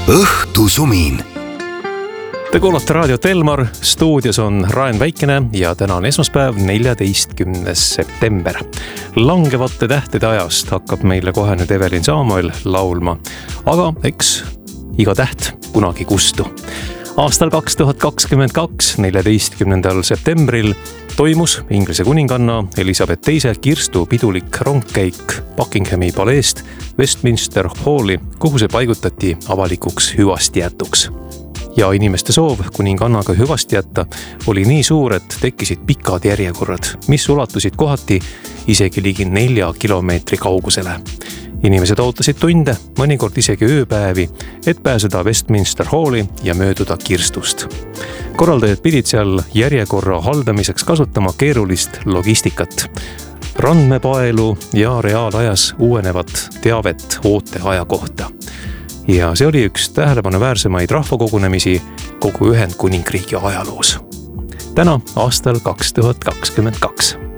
õhtusumin. Te kuulate raadiot Elmar, stuudios on Raen Väikene ja täna on esmaspäev, 14. september. Langevate tähtede ajast hakkab meile kohe nüüd Evelin Samuel laulma, aga eks iga täht kunagi kustu. Aastal 2022, 14. septembril toimus Inglise kuninganna Elizabeth II kirstu pidulik rongkäik Buckinghami paleest Westminster Halli, kuhu see paigutati avalikuks hüvastijätuks. Ja inimeste soov kuningannaga hüvasti jätta oli nii suur, et tekkisid pikad järjekorrad, mis ulatusid kohati isegi ligi 4 kilomeetri kaugusele. Inimesed ootasid tunde, mõnikord isegi ööpäevi, et pääseda Westminster Halli ja mööduda kirstust. Korraldajad pidid seal järjekorra haldamiseks kasutama keerulist logistikat, randmepaelu ja reaalajas uuenevat teavet ooteaja kohta. Ja see oli üks tähelepanuväärsemaid rahvakogunemisi kogu Ühendkuningriigi ajaloos. Täna aastal 2022.